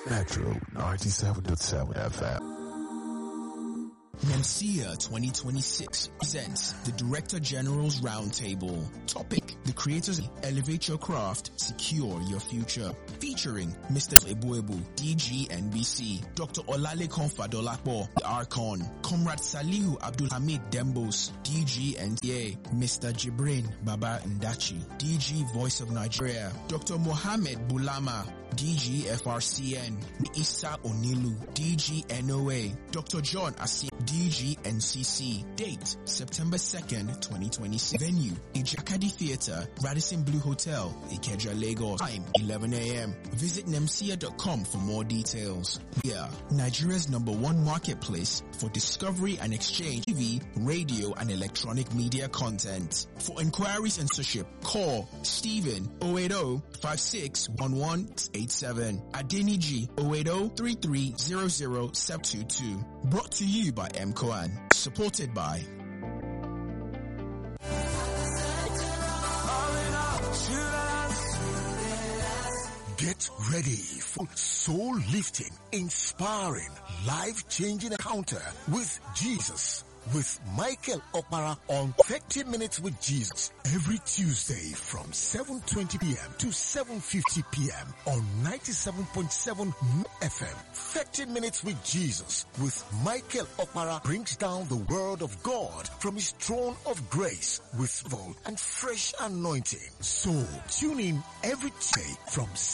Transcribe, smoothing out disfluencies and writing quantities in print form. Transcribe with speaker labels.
Speaker 1: Metro 97.7 FM.
Speaker 2: NEMSEA 2026 presents the Director General's Roundtable. Topic: The Creators Elevate Your Craft, Secure Your Future. Featuring Mr. Ebuebu, DG NBC, Dr. Olalekan Fadolapo, the Archon, Comrade Salihu Abdul Hamid Dembos, DG NTA, Mr. Jibrin Baba Ndachi, DG Voice of Nigeria, Dr. Mohammed Bulama, DG FRCN, Issa Onilu, DG NOA, Dr. John Asi, DG NCC. Date: September 2nd, 2026. Venue: Ijakadi Theatre, Radisson Blue Hotel, Ikeja, Lagos. Time: 11 a.m. Visit nemsia.com for more details. Yeah, Nigeria's #1 marketplace for discovery and exchange TV, radio, and electronic media content. For inquiries and search, call Stephen 080-5611-87. Adeniji 080-3300-722. Brought to you by MCOAN. Supported by
Speaker 3: Get ready for soul-lifting, inspiring, life-changing encounter with Jesus. With Michael Opara on 30 Minutes with Jesus every Tuesday from 7:20 p.m. to 7:50 p.m. on 97.7 FM. 30 Minutes with Jesus with Michael Opara brings down the word of God from his throne of grace with full and fresh anointing. So tune in every day from